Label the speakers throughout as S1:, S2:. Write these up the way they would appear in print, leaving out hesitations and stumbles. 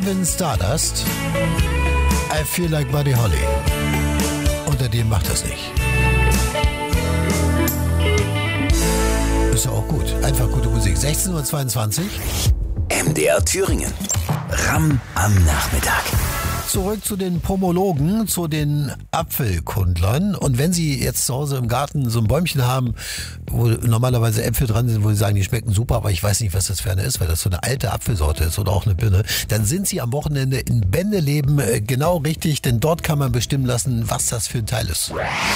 S1: Raven Stardust, I Feel Like Buddy Holly. Unter dem macht das nicht. Ist ja auch gut. Einfach gute Musik. 16:22 Uhr.
S2: MDR Thüringen. Ramm am Nachmittag.
S1: Zurück zu den Pomologen, zu den Apfelkundlern. Und wenn Sie jetzt zu Hause im Garten so ein Bäumchen haben, wo normalerweise Äpfel dran sind, wo Sie sagen, die schmecken super, aber ich weiß nicht, was das für eine ist, weil das so eine alte Apfelsorte ist oder auch eine Birne, dann sind Sie am Wochenende in Bendeleben genau richtig, denn dort kann man bestimmen lassen, was das für ein Teil ist.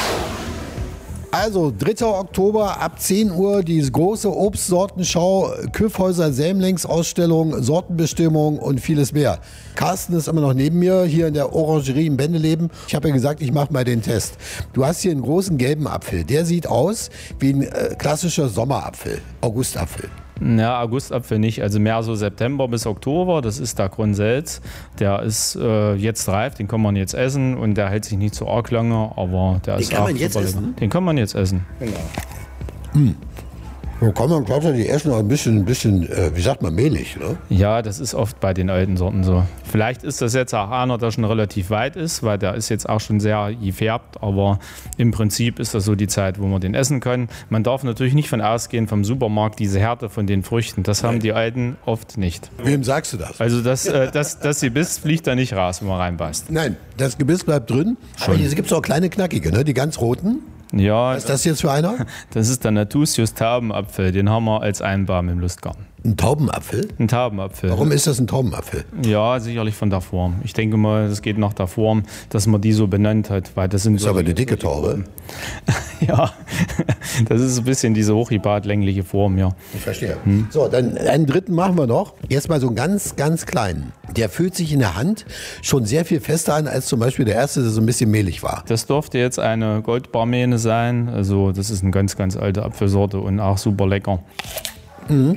S1: Also 3. Oktober ab 10 Uhr die große Obstsortenschau, Küffhäuser Selmlings-Ausstellung, Sortenbestimmung und vieles mehr. Carsten ist immer noch neben mir, hier in der Orangerie in Bendeleben. Ich habe ja gesagt, ich mache mal den Test. Du hast hier einen großen gelben Apfel. Der sieht aus wie ein klassischer Sommerapfel, Augustapfel.
S3: Ja, Augustapfel nicht, also mehr so September bis Oktober, das ist der Grundselz. Der ist jetzt reif, den kann man jetzt essen und der hält sich nicht so arg lange, aber der ist auch super lecker. Den kann man jetzt essen.
S1: Genau. Den kann man tatsächlich essen, auch ein bisschen, wie sagt man, mehlig, ne?
S3: Ja, das ist oft bei den alten Sorten so. Vielleicht ist das jetzt auch einer, der schon relativ weit ist, weil der ist jetzt auch schon sehr gefärbt, aber im Prinzip ist das so die Zeit, wo man den essen kann. Man darf natürlich nicht von ausgehen vom Supermarkt, diese Härte von den Früchten, das haben die Alten oft nicht.
S1: Wem sagst du das?
S3: Also das Gebiss fliegt da nicht raus, wenn man reinbeißt.
S1: Nein, das Gebiss bleibt drin, aber hier gibt es auch kleine knackige, ne? Die ganz roten.
S3: Ja,
S1: was ist das jetzt für einer?
S3: Das ist der Natusius Taubenapfel, den haben wir als Einbaum im Lustgarten.
S1: Ein Taubenapfel?
S3: Ein Taubenapfel.
S1: Warum ist das ein Taubenapfel?
S3: Ja, sicherlich von der Form. Ich denke mal, das geht nach der Form, dass man die so benannt hat. Weil das sind
S1: ist so aber eine dicke Taube.
S3: Ja, das ist ein bisschen diese hochhibart-längliche Form, ja.
S1: Ich verstehe. So, dann einen dritten machen wir noch. Jetzt mal so einen ganz, ganz kleinen. Der fühlt sich in der Hand schon sehr viel fester an, als zum Beispiel der erste, der so ein bisschen mehlig war.
S3: Das dürfte jetzt eine Goldbarmähne sein. Also das ist eine ganz, ganz alte Apfelsorte und auch super lecker.
S1: Mhm.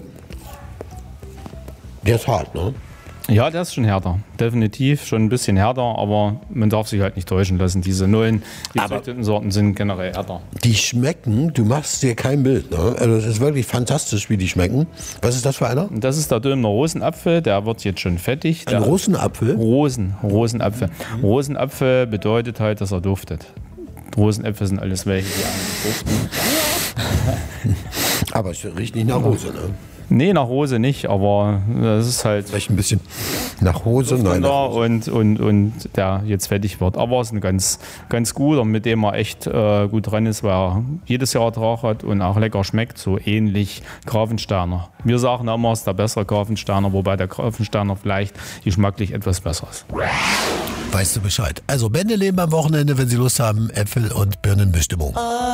S1: Der ist hart, ne?
S3: Ja, der ist schon härter. Definitiv schon ein bisschen härter, aber man darf sich halt nicht täuschen lassen. Diese neuen gezüchteten Sorten sind generell härter.
S1: Die schmecken, du machst dir kein Bild, ne? Also es ist wirklich fantastisch, wie die schmecken. Was ist das für einer?
S3: Das ist der Dömner Rosenapfel, der wird jetzt schon fettig.
S1: Ein Rosenapfel?
S3: Rosenapfel. Rosenapfel bedeutet halt, dass er duftet. Rosenäpfel sind alles welche, die eigentlich duften.
S1: Aber es riecht nicht nach Rose, ne?
S3: Nee, nach Rose nicht, aber das ist halt...
S1: Vielleicht ein bisschen nach Rose, nein.
S3: Nach Rose. Und der jetzt fertig wird. Aber es ist ein ganz, ganz guter, mit dem er echt gut dran ist, weil er jedes Jahr Ertrag hat und auch lecker schmeckt, so ähnlich Grafensterner. Wir sagen immer, es ist der bessere Grafensterner, wobei der Grafensterner vielleicht geschmacklich etwas besser ist.
S1: Weißt du Bescheid. Also Bendeleben am Wochenende, wenn Sie Lust haben, Äpfel- und Birnenbestimmung.